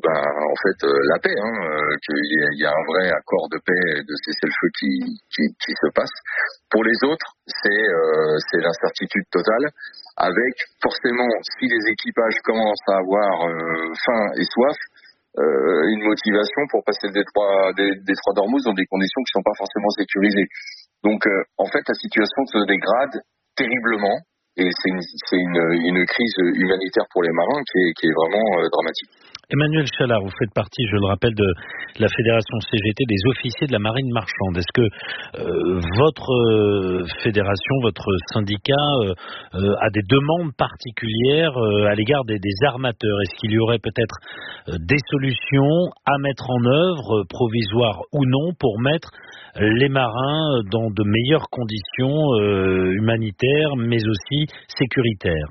en fait, la paix, qu'il y a un vrai accord de paix et de cessez-le-feu qui se passe. Pour les autres, c'est l'incertitude totale, avec forcément, si les équipages commencent à avoir faim et soif, une motivation pour passer le détroit d'Ormuz dans des conditions qui ne sont pas forcément sécurisées. Donc, en fait, la situation se dégrade terriblement. Et c'est une crise humanitaire pour les marins qui est vraiment dramatique. Emmanuel Chalard, vous faites partie, je le rappelle, de la Fédération CGT des officiers de la marine marchande. Est-ce que votre fédération, votre syndicat a des demandes particulières à l'égard des armateurs? Est-ce qu'il y aurait peut-être des solutions à mettre en œuvre, provisoires ou non, pour mettre les marins dans de meilleures conditions humanitaires, mais aussi sécuritaires?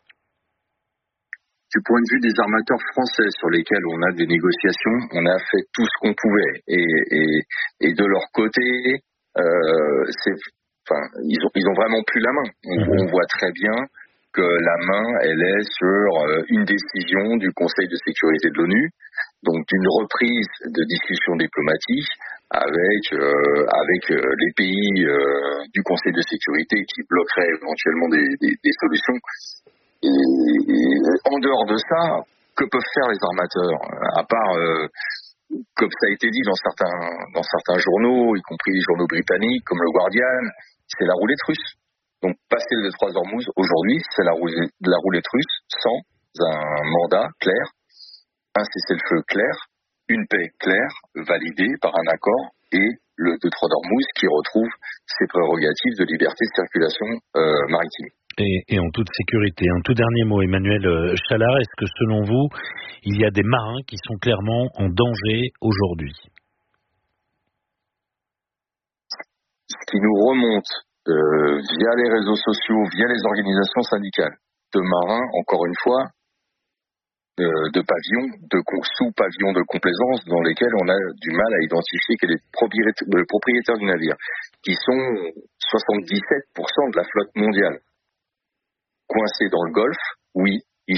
Du point de vue des armateurs français sur lesquels on a des négociations, on a fait tout ce qu'on pouvait. Et de leur côté, ils ont vraiment plus la main. On voit très bien que la main, elle est sur une décision du Conseil de sécurité de l'ONU, donc d'une reprise de discussions diplomatiques avec les pays du Conseil de sécurité qui bloqueraient éventuellement des solutions. Et en dehors de ça, que peuvent faire les armateurs, à part, comme ça a été dit dans certains journaux, y compris les journaux britanniques comme le Guardian, c'est la roulette russe. Donc passer le détroit d'Ormuz aujourd'hui, c'est la roulette russe sans un mandat clair, un cessez-le-feu clair, une paix claire, validée par un accord, et le détroit d'Ormuz qui retrouve ses prérogatives de liberté de circulation maritime. Et en toute sécurité. Un tout dernier mot, Emmanuel Chalard, est-ce que selon vous, il y a des marins qui sont clairement en danger aujourd'hui? Ce qui nous remonte via les réseaux sociaux, via les organisations syndicales, de marins, encore une fois, de pavillons, sous-pavillons de complaisance dans lesquels on a du mal à identifier quel est le propriétaire du navire, qui sont 77% de la flotte mondiale. Coincés dans le Golfe, oui, ils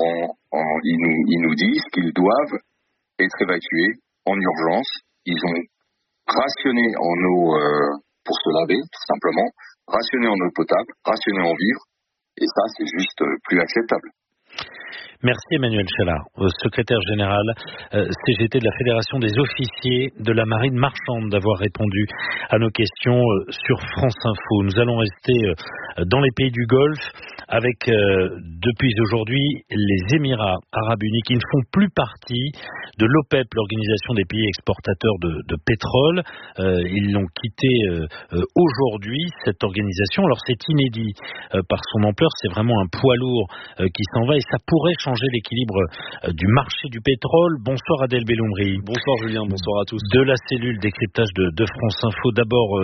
nous disent qu'ils doivent être évacués en urgence. Ils ont rationné en eau pour se laver, tout simplement, rationné en eau potable, rationné en vivres, et ça, c'est juste plus acceptable. Merci Emmanuel Chalard, secrétaire général CGT de la Fédération des officiers de la marine marchande, d'avoir répondu à nos questions sur France Info. Nous allons rester dans les pays du Golfe avec depuis aujourd'hui les Émirats arabes unis qui ne font plus partie de l'OPEP, l'organisation des pays exportateurs de pétrole. Ils l'ont quitté aujourd'hui, cette organisation. Alors c'est inédit par son ampleur, c'est vraiment un poids lourd qui s'en va et ça pourrait changer l'équilibre du marché du pétrole. Bonsoir Adel Belloumri. Bonsoir Julien, bonsoir à tous. De la cellule décryptage de France Info. D'abord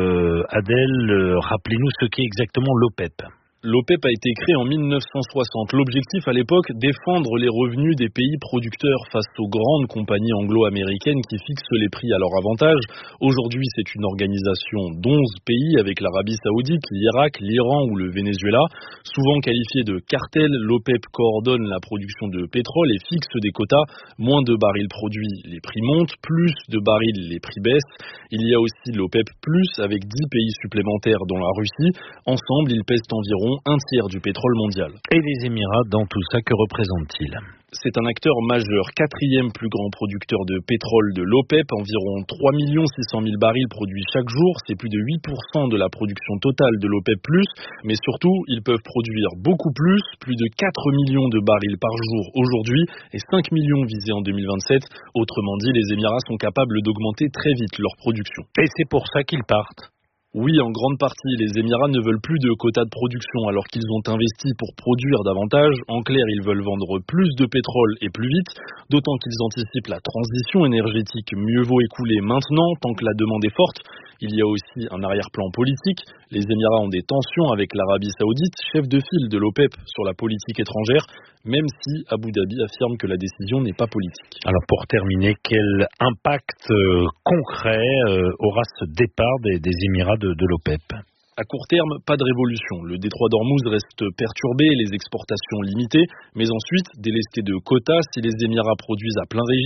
Adel, rappelez-nous ce qu'est exactement l'OPEP. L'OPEP a été créé en 1960. L'objectif à l'époque, défendre les revenus des pays producteurs face aux grandes compagnies anglo-américaines qui fixent les prix à leur avantage. Aujourd'hui, c'est une organisation d'11 pays avec l'Arabie Saoudite, l'Irak, l'Iran ou le Venezuela. Souvent qualifiée de cartel, l'OPEP coordonne la production de pétrole et fixe des quotas. Moins de barils produits, les prix montent. Plus de barils, les prix baissent. Il y a aussi l'OPEP+, avec 10 pays supplémentaires dont la Russie. Ensemble, ils pèsent environ un tiers du pétrole mondial. Et les Émirats, dans tout ça, que représentent-ils ? C'est un acteur majeur, 4e plus grand producteur de pétrole de l'OPEP, environ 3 600 000 barils produits chaque jour, c'est plus de 8% de la production totale de l'OPEP+, mais surtout, ils peuvent produire beaucoup plus de 4 millions de barils par jour aujourd'hui et 5 millions visés en 2027. Autrement dit, les Émirats sont capables d'augmenter très vite leur production. Et c'est pour ça qu'ils partent. Oui, en grande partie, les Émirats ne veulent plus de quotas de production alors qu'ils ont investi pour produire davantage. En clair, ils veulent vendre plus de pétrole et plus vite, d'autant qu'ils anticipent la transition énergétique. Mieux vaut écouler maintenant, tant que la demande est forte. Il y a aussi un arrière-plan politique. Les Émirats ont des tensions avec l'Arabie Saoudite, chef de file de l'OPEP sur la politique étrangère, même si Abu Dhabi affirme que la décision n'est pas politique. Alors pour terminer, quel impact concret aura ce départ des Émirats de l'OPEP ? À court terme, pas de révolution. Le détroit d'Ormuz reste perturbé, les exportations limitées, mais ensuite, délesté de quotas, si les Émirats produisent à plein régime,